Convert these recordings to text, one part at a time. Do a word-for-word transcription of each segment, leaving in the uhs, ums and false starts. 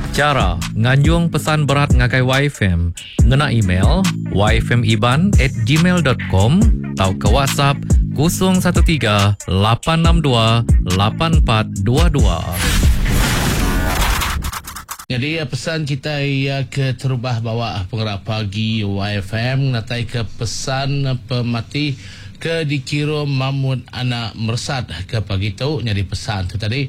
Cara nganjung pesan berat ngagai Y F M ngena email y f m iban at gmail dot com atau ke WhatsApp kosong satu tiga lapan enam dua lapan empat dua dua. Jadi pesan kita ia ke terubah bawa pengerak pagi Y F M natai ke pesan pemati ke dikira Mahmud anak mersat ke pagi tu. Jadi pesan tu tadi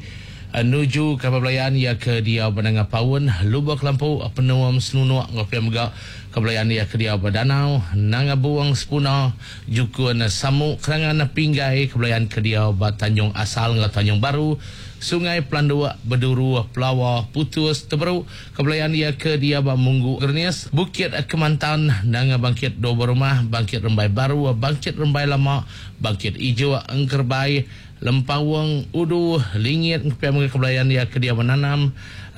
nuju ke pembelayan ia ke dia benanga pawun lubak lampu penuam senunuk ngopi megak kebelayan ia ke dia berdanau nanga buang sepuna jukun samu kerangan pinggai kebelayan ke dia Tanjung Asal ngah Tanjung Baru Sungai Pelandua, Beduru, Pelawa, Putus, Teberu, kebelayan ia ke dia Munggu, Gernis, Bukit Kemantan, Nanga Bangkit Dua Rumah, Bangkit Rembai Baru, Bangkit Rembai Lama, Bangkit Ijo, Engkerbai, Lempawang, Udu, Lingit, kebelayan ia ke dia Menanam,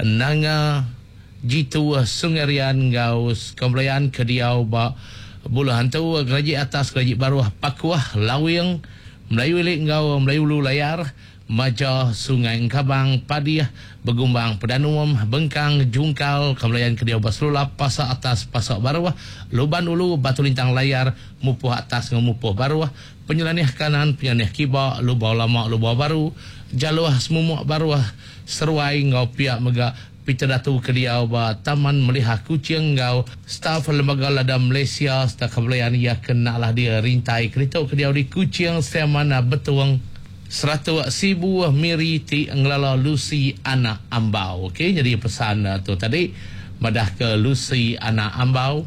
Nanga, Jitu, Sungai Rian, Gaus, kebelayan ke dia Ba, Bulu Hantu, Geraji Atas, Geraji Baru, Pakuah, Lawing, Melayu Ilik, Ngau, Melayu Ulu Layar, Majah, Sungai Kabang, Padiah, Begumbang, Pedanum, Bengkang, Jungkal, kebelayan ke dia Baslulap, Pasak Atas, Pasak Baruah, Luban Ulu, Batu Lintang Layar, Mupuh Atas, Mupuh Baruah, Penyelanih Kanan, Penyelanih Kiba, Lubau Lama, Lubau Baru, Jaluah, Semumuk Baruah, Seruai, Ngau Piak Megak, Pita Datu ke dia Taman Melihar Kucing, Ngau, Staf Lembaga Lada Malaysia, Staf kebelayan ia kenalah dia rintai kereta ke dia di Kucing, Semana Betuang, Seratus Sibu Miri Ti Englala Lucy Anak Ambau. Okey, jadi pesan uh, tu tadi madah ke Lucy Anak Ambau.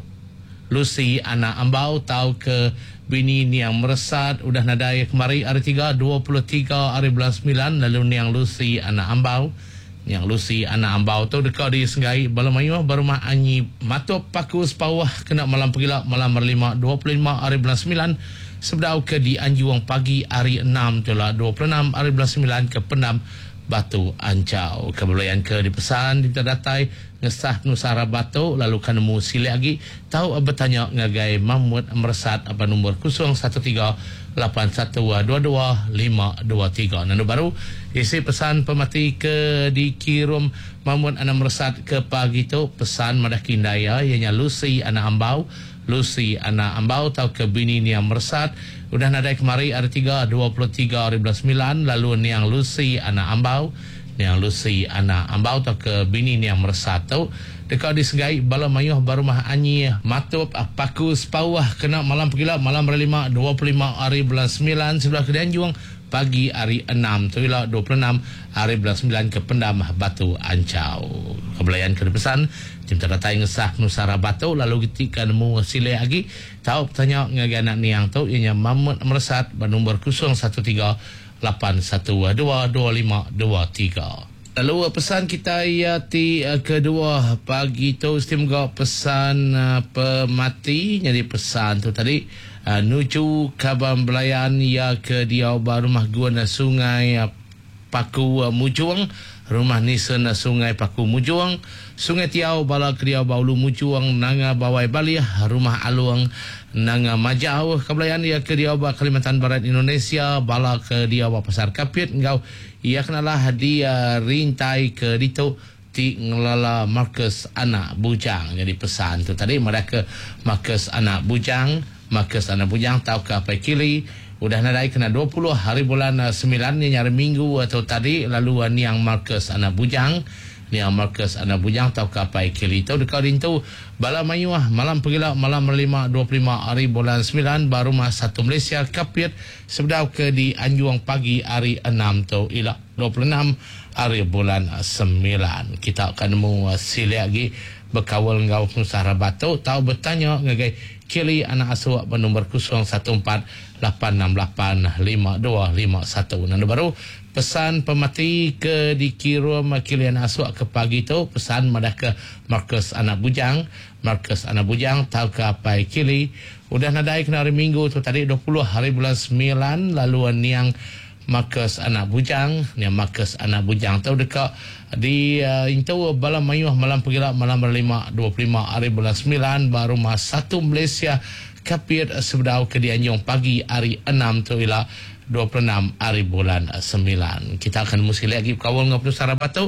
Lucy Anak Ambau tahu ke bini ni yang meresat udah nadai kemari hari tiga dua puluh tiga hari bulan sembilan lalu ni yang Lucy Anak Ambau. Yang Lucy Anak Ambau tu dekat di Senggai Balamayu berumah Anyi Matup Paku Sepawah kena malam pegilak malam berlima dua puluh lima hari bulan sembilan sebedau ke di Anjuang pagi hari enam telah dua puluh enam hari bulan sembilan ke Pendam Batu Ancau. Kebelayan ke dipesan di datai ngesah Nusara Batu lalu kan nemu sile lagi tahu bertanya ngagai Mahmud meresat apa nombor kosong satu tiga lapan satu dua dua lima dua tiga. Nanu baru isi pesan pemati ke dikirim Mahmud anak meresat ke pagi tu pesan madah kindaya ianya Lucy anak Ambau. Lucy anak Ambau tahu ke bini ni yang meresat udah nadai kemari hari tiga dua puluh tiga hari bulan sembilan lalu ni yang Lucy anak Ambau ni yang Lucy anak Ambau tahu ke bini ni yang meresat tu dekat di Segai Balamayuh Barumah Anyi Matup Paku Sepawah kena malam pegilak malam berlima dua puluh lima hari bulan sembilan sebelah Kedian Juang pagi hari enam tu dua puluh enam hari bulan sembilan ke Pendam Batu Ancau. Kebelayan ke pesan tim terdatai ngesah Nusara Batu lalu ketika nemu sile lagi tahu bertanya ngagai anak ni yang tahu ianya Mahmud meresat bernombor kosong satu tiga lapan satu dua dua lima dua tiga. Lalu pesan kita ia ti uh, kedua pagi tu semoga pesan uh, pemati jadi pesan tu tadi uh, nuju Kabang Belayan ia ke dia rumah guna sungai uh, Paku uh, Mujuang rumah Nisan uh, sungai Paku Mujuang Sungai Tiau bala ke dia Baulu Mujuang Nanga Bawai Baliah rumah Aluang Nanga Majau Kebelayan ia ke dia Kalimantan Barat Indonesia bala ke dia Pasar Kapit engkau ia kenalah dia rintai ke dito ti ngelala Markus Anak Bujang. Jadi pesan tu tadi mereka Markus Anak Bujang Markus Anak Bujang tahu ke apa kili udah nadai kena dua puluh hari bulan sembilan ni nyari minggu atau tadi lalu ni yang Markus Anak Bujang ni yang Markus Anak Bujang tahu ke apa kili tu dekat dintu Balamayuah malam pegilak malam berlima dua puluh lima hari bulan sembilan baru mas satu Malaysia Kapit sebedau ke di Anjuang pagi hari enam tu ila dua puluh enam hari bulan sembilan. Kita akan nemu sila lagi berkawal ngau Nusara Batu tahu bertanya ngagai kili anak asuh bernombor kosong satu empat lapan enam lapan lima dua lima satu. Nanti baru pesan pemati ke dikirim kili anak asuh ke pagi tu pesan madah ke Markus Anak Bujang Markus Anak Bujang tahu ke apa kili udah nadai kena hari minggu tu tadi dua puluh hari bulan sembilan lalu niang Markus Anak Bujang ni Markus Anak Bujang tahu dekat di uh, itu Balamayuh malam pegilak malam berlima dua puluh lima hari bulan sembilan baru mas satu Malaysia Kapit sebedau ke Dianjung pagi hari enam tu ila dua puluh enam hari bulan sembilan. Kita akan mesti lagi kawal dengan Nusara Batu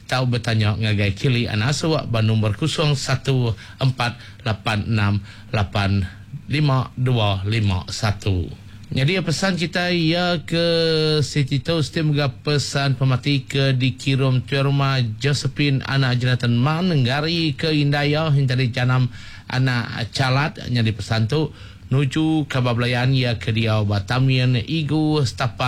tahu bertanya ngagai kili anak suak ba nombor kosong satu empat lapan enam lapan lima dua lima satu. Jadi pesan kita ia ke Siti Toast moga pesan pemati ke dikirim tuan rumah Josephine anak Jonathan Man nenggari ke Indaya hindari janam anak calat jadi pesan tu nuju ke bablayan ia ke dia Batamian Igu Stapa